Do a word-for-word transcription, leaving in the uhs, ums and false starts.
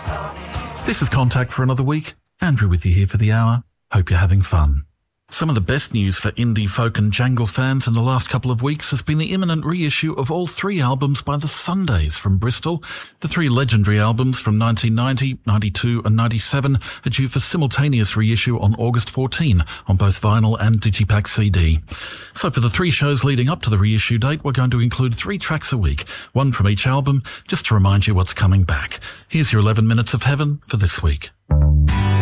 This is Contact for another week. Andrew with you here for the hour. Hope you're having fun. Some of the best news for indie folk and jangle fans in the last couple of weeks has been the imminent reissue of all three albums by the Sundays from Bristol. The three legendary albums from nineteen ninety, ninety-two and ninety-seven are due for simultaneous reissue on August fourteenth on both vinyl and digipack C D. So for the three shows leading up to the reissue date, we're going to include three tracks a week, one from each album, just to remind you what's coming back. Here's your eleven minutes of heaven for this week.